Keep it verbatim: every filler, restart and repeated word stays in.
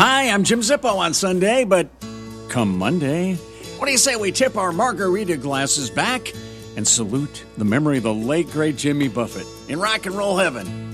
Hi, I'm Jim Zippo on Sunday, but come Monday, what do you say we tip our margarita glasses back and salute the memory of the late, great Jimmy Buffett in rock and roll heaven?